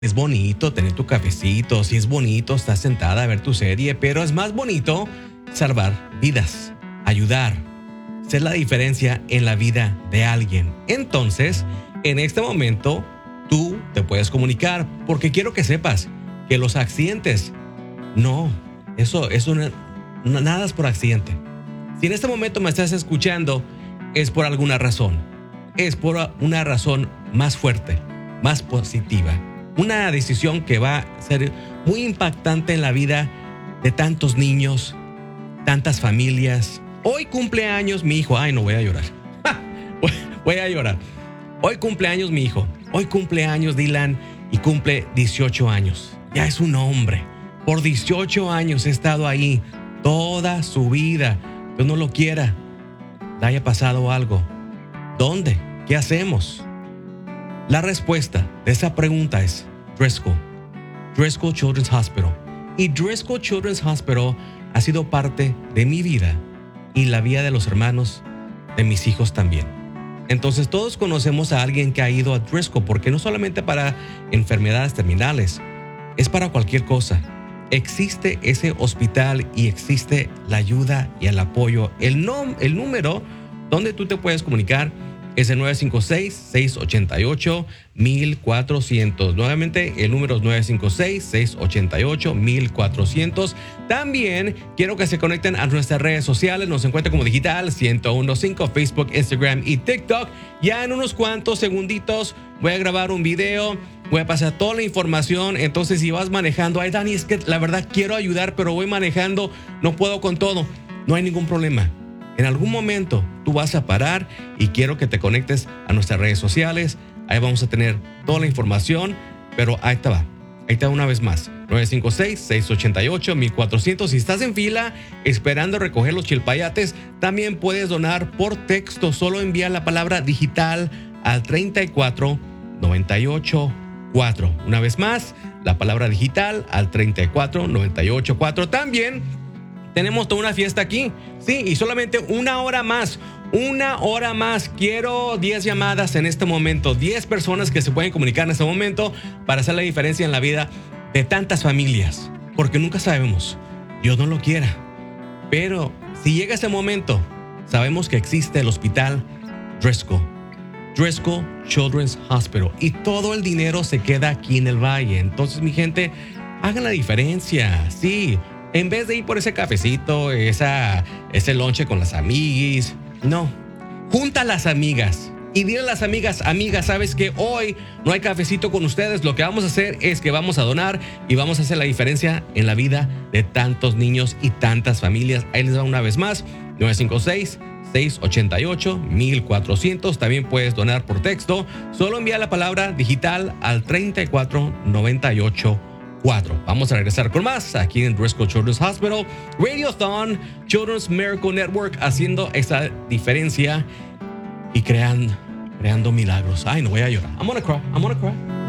Es bonito tener tu cafecito, sí es bonito estar sentada a ver tu serie, pero es más bonito salvar vidas, ayudar, ser la diferencia en la vida de alguien. Entonces, en este momento, tú te puedes comunicar porque quiero que sepas que los accidentes, no, eso nada es por accidente. Si en este momento me estás escuchando, es por alguna razón. Es por una razón más fuerte, más positiva. Una decisión que va a ser muy impactante en la vida de tantos niños, tantas familias. Hoy cumpleaños mi hijo. Ay, no voy a llorar. Voy a llorar. Hoy cumpleaños mi hijo. Hoy cumpleaños Dylan y cumple 18 años. Ya es un hombre. Por 18 años he estado ahí toda su vida. Dios no lo quiera. Le haya pasado algo. ¿Dónde? ¿Qué hacemos? La respuesta de esa pregunta es Driscoll Children's Hospital. Y Driscoll Children's Hospital ha sido parte de mi vida y la vida de los hermanos de mis hijos también. Entonces todos conocemos a alguien que ha ido a Driscoll porque no solamente para enfermedades terminales, es para cualquier cosa. Existe ese hospital y existe la ayuda y el apoyo. El número donde tú te puedes comunicar es el 956-688-1400. Nuevamente, el número es 956-688-1400. También quiero que se conecten a nuestras redes sociales. Nos encuentran como Digital 1015, Facebook, Instagram y TikTok. Ya en unos cuantos segunditos voy a grabar un video. Voy a pasar toda la información. Entonces, si vas manejando, ay, Dani, es que la verdad quiero ayudar, pero voy manejando, no puedo con todo. No hay ningún problema. En algún momento tú vas a parar y quiero que te conectes a nuestras redes sociales. Ahí vamos a tener toda la información, pero ahí te va. Ahí te va una vez más. 956-688-1400. Si estás en fila esperando recoger los chilpayates, también puedes donar por texto. Solo envía la palabra digital al 34984. Una vez más, la palabra digital al 34984. También tenemos toda una fiesta aquí. Sí, y solamente una hora más. Una hora más. Quiero 10 llamadas en este momento. 10 personas que se pueden comunicar en este momento para hacer la diferencia en la vida de tantas familias. Porque nunca sabemos. Dios no lo quiera. Pero si llega ese momento, sabemos que existe el hospital Driscoll Children's Hospital. Y todo el dinero se queda aquí en el valle. Entonces, mi gente, hagan la diferencia. Sí. En vez de ir por ese cafecito, ese lonche con las amiguis, no. Junta a las amigas y dile a las amigas, ¿sabes qué? Hoy no hay cafecito con ustedes. Lo que vamos a hacer es que vamos a donar y vamos a hacer la diferencia en la vida de tantos niños y tantas familias. Ahí les va una vez más, 956-688-1400. También puedes donar por texto. Solo envía la palabra digital al 34984. Vamos a regresar con más aquí en Driscoll Children's Hospital, Radiothon, Children's Miracle Network, haciendo esa diferencia y creando milagros. Ay, no voy a llorar. I'm gonna cry.